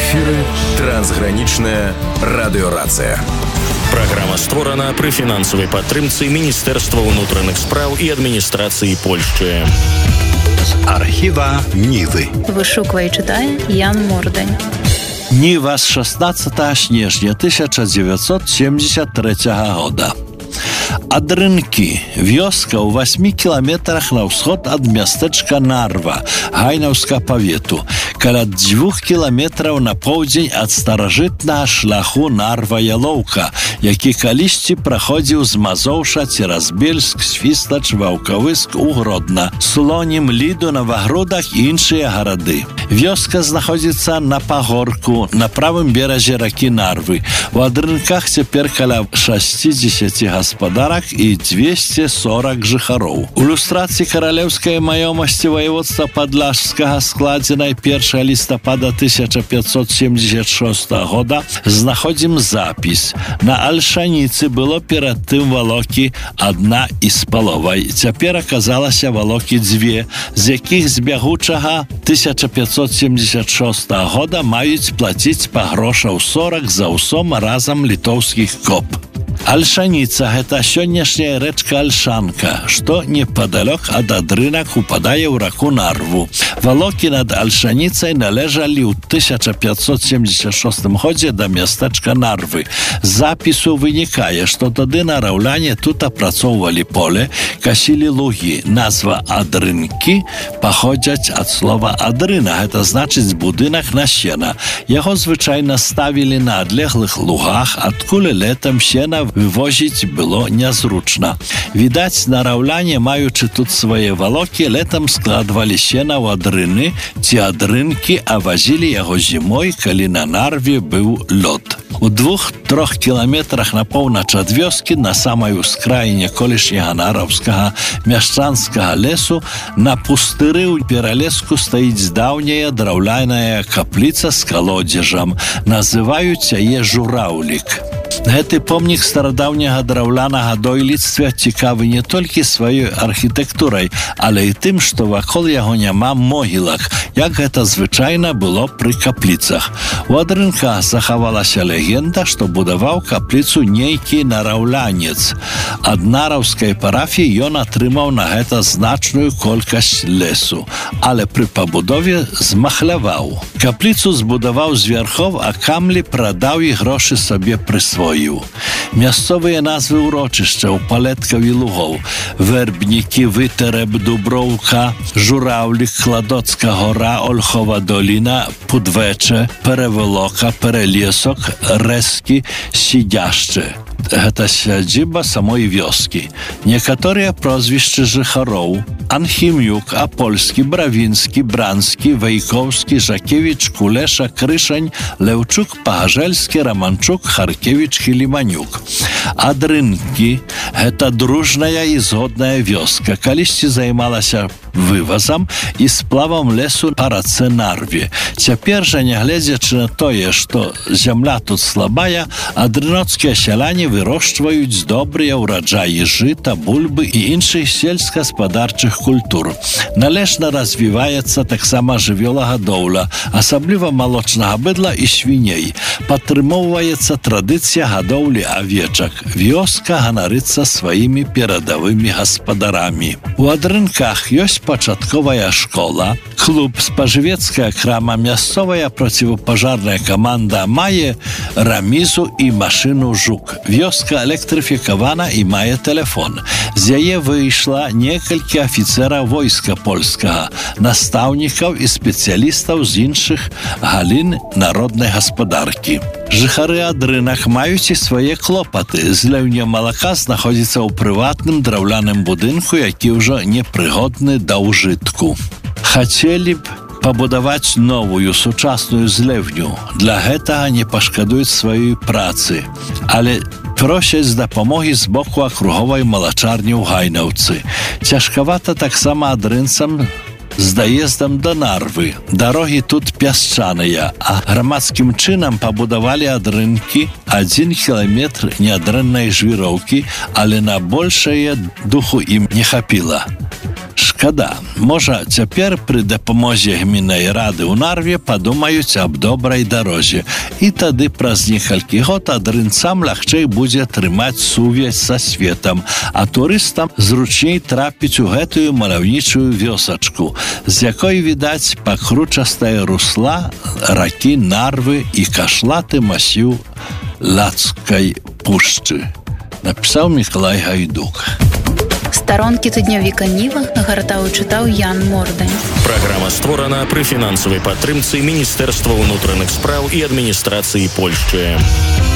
эфіры трансгранічная радыёрацыя. Праграма створана пры фінансавай падтрымцы Міністэрства ўнутраных спраў і адміністрацыі Польшчы. З архіва Нівы. Вышуквае і чытае Ян Мордань. Ніва з 16 снежня 1973 года. Адрынкі – вёска ў 8 кіламетрах на ўсход ад мястэчка Нарва, Гайнаўска павету, каля 2 кіламетраў на поўдзень ад старажытнага шляху Нарва-Ялоўка, які калісьці праходзіў з Мазоўша цераз Бельск, Свістач, Ваўкавыск у Гродна, Слонім, Ліду, Навагрудах і іншыя гарады. Вёска знаходзіцца на пагорку, на правым беразе ракі Нарвы. У адрынках цяпер каля 60 гаспадарак і 240 жыхароў. У люстрацыі каралеўскай маёмасці ваяводства Падляшскага, складзенай 1 лістапада 1576 года, знаходзім запіс. На Альшаніцы было перад тым валокі 1,5. Цяпер аказалася валокі 2, з якіх з бягучага 1576 года маюць плаціць па грошаў 40 за ўсом разам літоўскіх коп. Альшаніца – гэта сённяшняя рэчка Альшанка, што непадалёк ад адрынак упадае ў раку Нарву. Валокі над Альшаніцай належалі ў 1576 годзе да мястэчка Нарвы. З запісу вынікае, што тады нараўляне тут апрацоўвалі поле, касілі лугі. Назва адрынкі паходзяць ад слова адрына, гэта значыць будынак на сена. Яго звычайна ставілі на адлеглых лугах, адкуль летам сена вывозіць было нязручна. Відаць, нараўляне, маючы тут свае валокі, летам складвалі сена ў адрыны ці адрынкі, а вазілі яго зімой, калі на Нарве быў лёд. У 2-3 кіламетрах на поўнач ад вёскі, на самай ускраіне колішняга нараўскага мяшчанскага лесу, на пустыры ў пералеску стаіць даўняя драўляная капліца з калодзежам. Называюць яе Жураўлік. Гэты помнік старадаўняга драўлянага дойлідства цікавы не толькі сваёй архітэктурай, але і тым, што вакол яго няма могілак, як гэта звычайна было пры капліцах. У адрынках захавалася легенда, што будаваў капліцу нейкі нараўлянец. Ад нараўскай парафіі ён атрымаў на гэта значную колькасць лесу, але пры пабудове змахляваў. Капліцу збудаваў з вярхоў, а камлі прадаў і грошы сабе прысвоіў. Мясцовыя назвы ўрочышчаў, палеткаў і лугоў: Вербнікі, Вытэреб, Дуброўка, Жураўлік, Кладоцка гора, Ольхова доліна, Пудвече, Переволока, Перелесок, Рэзкі, Сідзяшчы. Гэта сядзіба самой вёскі. Некаторыя прозвішчы жыхароў: Анхімюк, Апольскі, Бравінскі, Бранскі, Вайкоўскі, Жакевіч, Кулеша, Крышань, Леўчук, Пагажэльскі, Раманчук, Харкевіч, Хіліманюк. Адрынкі – гэта дружная і згодная вёска. Калісьці займалася вывазам і сплавам лесу па рацэ Нарве. Цяпер жа, нягледзячы на тое, што зямля тут слабая, адрыноцкія сяляне вырошчваюць добрыя ўраджаі жыта, бульбы і іншых сельскагаспадарчых культур. Належна развіваецца таксама жывёлагадоўля, асабліва малочнага быдла і свіней. Падтрымоўваецца традыцыя гадоўлі авечак. Вёска ганарыцца сваімі перадавымі гаспадарамі. У адрынках ёсць пачатковая школа, клуб, спажывецкая крама, мясцовая процівопажарная каманда, мае рамізу і машыну «Жук». Вёска электрыфікавана і мае тэлефон. З яе выйшла некалькі афіцэраў войска польскага, настаўнікаў і спецыялістаў з іншых галін народнай гаспадаркі. Жыхары адрынак маюць і свае клопаты. Зліўня малака знаходзіцца ў прыватным драўляным будынку, які ўжо непрыгодны да ўжытку. Хацелі б пабудаваць новую сучасную зліўню. Для гэтага не пашкадуюць сваёй працы, але просяць дапамогі з боку акруговай малачарні ў Гайнаўцы. Цяжкавата таксама адрынцам з даездам да Нарвы. Дарогі тут пясчаныя, а грамадскім чынам пабудавалі адрынкі 1 кіламетр нядрэннай жвіроўкі, але на большае духу ім не хапіла. Шкада. Можа, цяпер пры дапамозе гміннай рады ў Нарве падумаюць аб добрай дарозе. І тады праз некалькі год адрынцам лягчэй будзе трымаць сувязь са светам, а турыстам зручней трапіць у гэтую маляўнічую вёсачку, з якой відаць пакручастае русла ракі Нарвы і кашлаты масіў Лацкай пушчы. Напісаў Мікалай Гайдук. Старонкі тыднёвіка Ніва нагартаў і чытаў Ян Мордань. Праграма створана пры фінансавай падтрымцы Міністэрства ўнутраных спраў і адміністрацыі Польшчы.